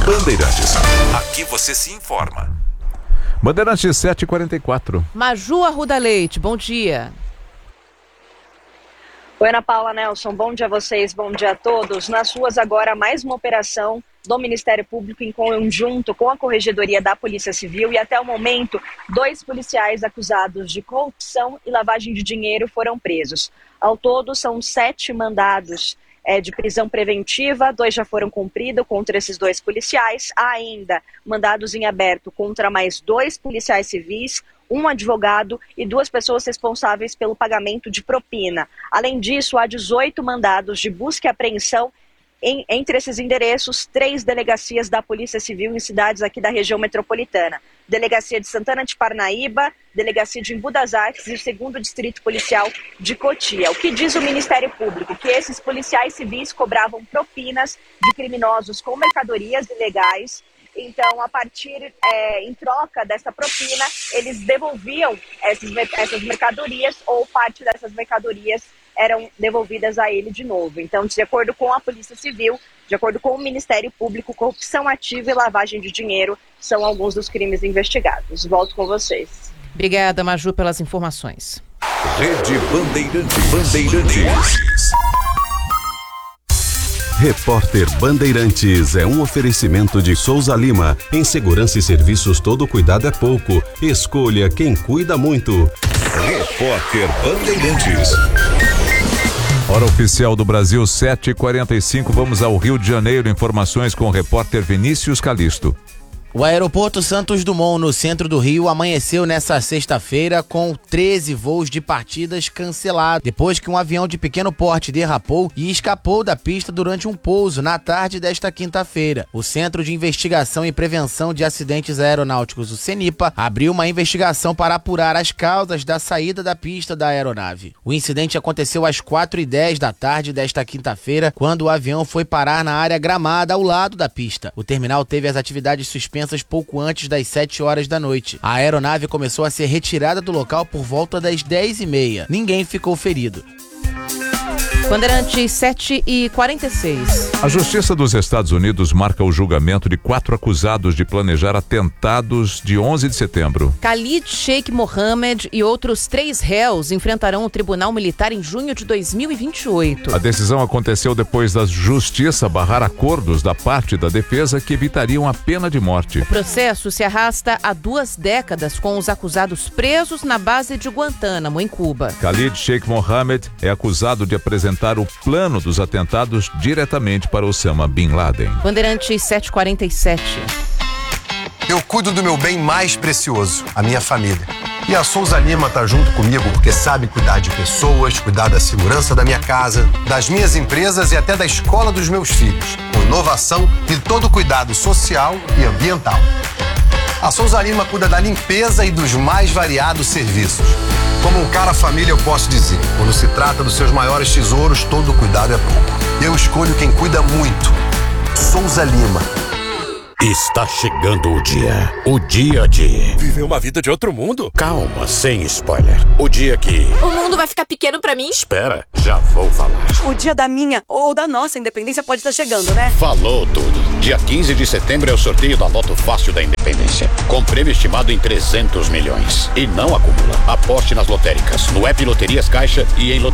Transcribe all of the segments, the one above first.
Bandeirantes. Aqui você se informa. Bandeirantes 7h44. Maju Arruda Leite, bom dia. Oi, Ana Paula, Nelson, bom dia a vocês, bom dia a todos. Nas ruas agora mais uma operação do Ministério Público em conjunto com a Corregedoria da Polícia Civil e até o momento 2 policiais acusados de corrupção e lavagem de dinheiro foram presos. Ao todo são 7 mandados de prisão preventiva, 2 já foram cumpridos contra esses 2 policiais, há ainda mandados em aberto contra mais 2 policiais civis, 1 advogado e 2 pessoas responsáveis pelo pagamento de propina. Além disso, há 18 mandados de busca e apreensão entre esses endereços, 3 delegacias da Polícia Civil em cidades aqui da região metropolitana. Delegacia de Santana de Parnaíba, Delegacia de Embu das Artes e o 2º Distrito Policial de Cotia. O que diz o Ministério Público? Que esses policiais civis cobravam propinas de criminosos com mercadorias ilegais. Então, a partir, em troca dessa propina, eles devolviam essas mercadorias ou parte dessas mercadorias eram devolvidas a ele de novo. Então, de acordo com a Polícia Civil, de acordo com o Ministério Público, corrupção ativa e lavagem de dinheiro são alguns dos crimes investigados. Volto com vocês. Obrigada, Maju, pelas informações. Rede Bandeirantes. Repórter Bandeirantes é um oferecimento de Souza Lima. Em segurança e serviços, todo cuidado é pouco. Escolha quem cuida muito. Repórter Bandeirantes. Hora oficial do Brasil, 7h45. Vamos ao Rio de Janeiro. Informações com o repórter Vinícius Calisto. O aeroporto Santos Dumont, no centro do Rio, amanheceu nesta sexta-feira com 13 voos de partidas cancelados, depois que um avião de pequeno porte derrapou e escapou da pista durante um pouso na tarde desta quinta-feira. O Centro de Investigação e Prevenção de Acidentes Aeronáuticos, o CENIPA, abriu uma investigação para apurar as causas da saída da pista da aeronave. O incidente aconteceu às 4h10 da tarde desta quinta-feira, quando o avião foi parar na área gramada ao lado da pista. O terminal teve as atividades suspensas pouco antes das 7 horas da noite. A aeronave começou a ser retirada do local por volta das 10h30. Ninguém ficou ferido. Bandeirantes 7h46. A Justiça dos Estados Unidos marca o julgamento de 4 acusados de planejar atentados de 11 de setembro. Khalid Sheikh Mohammed e outros 3 réus enfrentarão o Tribunal Militar em junho de 2028. A decisão aconteceu depois da Justiça barrar acordos da parte da defesa que evitariam a pena de morte. O processo se arrasta há 2 décadas com os acusados presos na base de Guantánamo, em Cuba. Khalid Sheikh Mohammed é acusado de apresentar o plano dos atentados diretamente para Osama Bin Laden. Bandeirantes 7h47. Eu cuido do meu bem mais precioso, a minha família. E a Souza Lima tá junto comigo porque sabe cuidar de pessoas, cuidar da segurança da minha casa, das minhas empresas e até da escola dos meus filhos, com inovação e todo cuidado social e ambiental. A Souza Lima cuida da limpeza e dos mais variados serviços. Como um cara família, eu posso dizer, quando se trata dos seus maiores tesouros, todo cuidado é pouco. Eu escolho quem cuida muito. Souza Lima. Está chegando o dia de... Viver uma vida de outro mundo? Calma, sem spoiler. O dia que... O mundo vai ficar pequeno pra mim? Espera, já vou falar. O dia da minha ou da nossa independência pode estar chegando, né? Falou tudo. Dia 15 de setembro é o sorteio da Loto Fácil da Independência, com prêmio estimado em 300 milhões. E não acumula. Aposte nas lotéricas, no app Loterias Caixa e em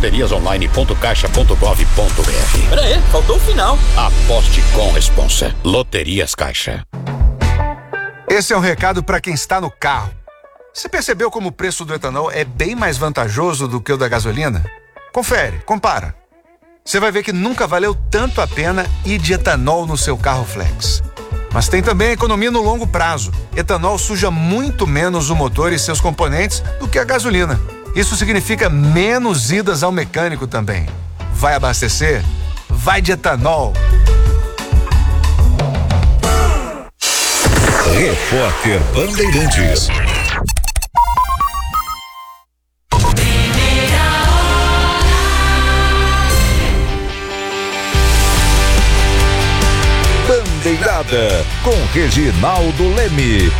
loteriasonline.caixa.gov.br. Peraí, faltou o final. Aposte com responsa. Loterias Caixa. Esse é um recado para quem está no carro. Você percebeu como o preço do etanol é bem mais vantajoso do que o da gasolina? Confere, compara. Você vai ver que nunca valeu tanto a pena ir de etanol no seu carro flex. Mas tem também a economia no longo prazo. Etanol suja muito menos o motor e seus componentes do que a gasolina. Isso significa menos idas ao mecânico também. Vai abastecer? Vai de etanol. Repórter Bandeirantes. Bandeirada com Reginaldo Leme.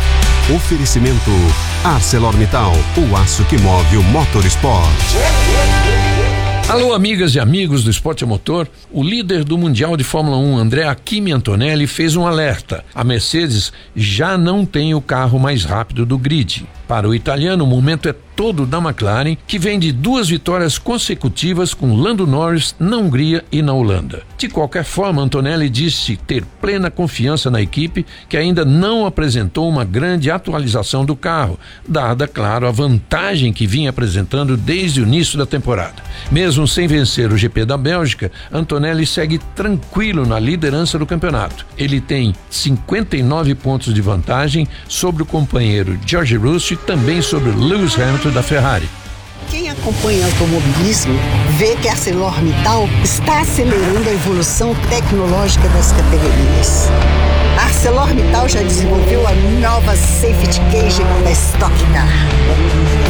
Oferecimento ArcelorMittal, o aço que move o motorsport. Alô, amigas e amigos do esporte a motor. O líder do Mundial de Fórmula 1, Andrea Kimi Antonelli, fez um alerta. A Mercedes já não tem o carro mais rápido do grid. Para o italiano, o momento é todo da McLaren, que vem de 2 vitórias consecutivas com Lando Norris na Hungria e na Holanda. De qualquer forma, Antonelli disse ter plena confiança na equipe, que ainda não apresentou uma grande atualização do carro, dada, claro, a vantagem que vinha apresentando desde o início da temporada. Mesmo sem vencer o GP da Bélgica, Antonelli segue tranquilo na liderança do campeonato. Ele tem 59 pontos de vantagem sobre o companheiro George Russell e também sobre Lewis Hamilton da Ferrari. Quem acompanha automobilismo vê que a ArcelorMittal está acelerando a evolução tecnológica das categorias. A ArcelorMittal já desenvolveu a nova Safety Cage da Stock Car.